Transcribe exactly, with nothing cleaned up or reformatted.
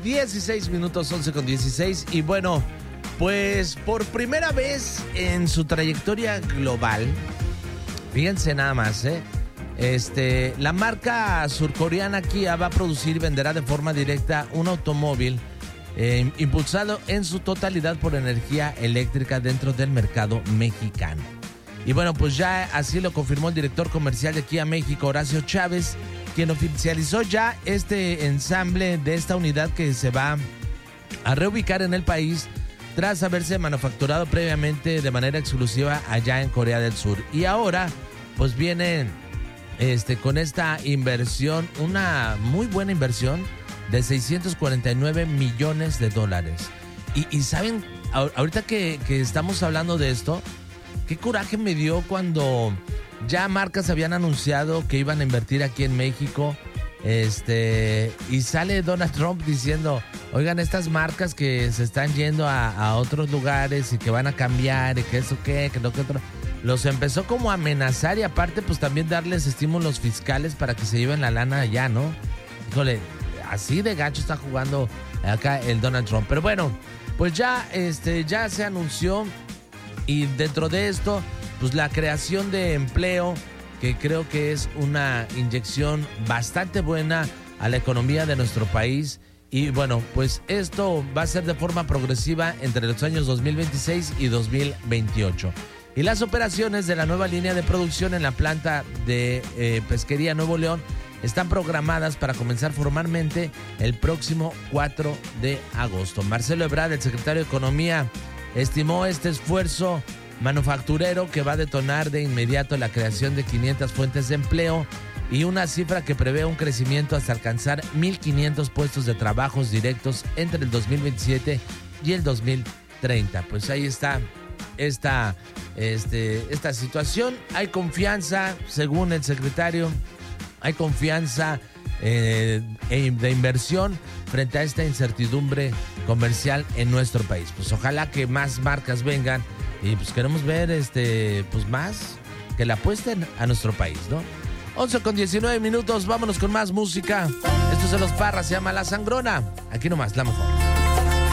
dieciséis minutos, once con dieciséis. Y bueno, pues por primera vez en su trayectoria global, fíjense nada más, ¿eh? Este, la marca surcoreana Kia va a producir y venderá de forma directa un automóvil eh, impulsado en su totalidad por energía eléctrica dentro del mercado mexicano. Y bueno, pues ya así lo confirmó el director comercial de Kia México, Horacio Chávez, quien oficializó ya este ensamble de esta unidad que se va a reubicar en el país tras haberse manufacturado previamente de manera exclusiva allá en Corea del Sur. Y ahora, pues viene este, con esta inversión, una muy buena inversión de seiscientos cuarenta y nueve millones de dólares. Y, y saben, ahorita que, que estamos hablando de esto, qué coraje me dio cuando ya marcas habían anunciado que iban a invertir aquí en México, este, y sale Donald Trump diciendo, oigan, estas marcas que se están yendo a, a otros lugares y que van a cambiar y que eso qué, que no que otro, los empezó como a amenazar y aparte pues también darles estímulos fiscales para que se lleven la lana allá, ¿no? Híjole, así de gacho está jugando acá el Donald Trump. Pero bueno, pues ya, este, ya se anunció. Y dentro de esto, pues la creación de empleo, que creo que es una inyección bastante buena a la economía de nuestro país. Y bueno, pues esto va a ser de forma progresiva entre los años dos mil veintiséis y dos mil veintiocho. Y las operaciones de la nueva línea de producción en la planta de eh, Pesquería Nuevo León están programadas para comenzar formalmente el próximo cuatro de agosto. Marcelo Ebrard, el secretario de Economía, estimó este esfuerzo manufacturero que va a detonar de inmediato la creación de quinientas fuentes de empleo y una cifra que prevé un crecimiento hasta alcanzar mil quinientos puestos de trabajos directos entre el dos mil veintisiete y el dos mil treinta. Pues ahí está esta, este, esta situación. Hay confianza, según el secretario, hay confianza eh, de inversión frente a esta incertidumbre comercial en nuestro país. Pues ojalá que más marcas vengan y pues queremos ver este pues más que le apuesten a nuestro país, ¿no? once con diecinueve minutos, vámonos con más música. Esto es de Los Parras, se llama La Sangrona. Aquí nomás, la mejor.